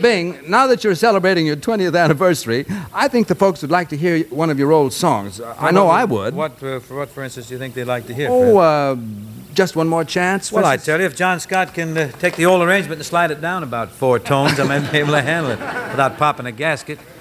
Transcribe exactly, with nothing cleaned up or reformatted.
Bing, now that you're celebrating your twentieth anniversary, I think the folks would like to hear one of your old songs. Uh, I know what, I would. What, uh, for what, for instance, do you think they'd like to hear? Oh, uh, just one more chance? Well, I tell you, if John Scott can uh, take the old arrangement and slide it down about four tones, I may be able to handle it without popping a gasket.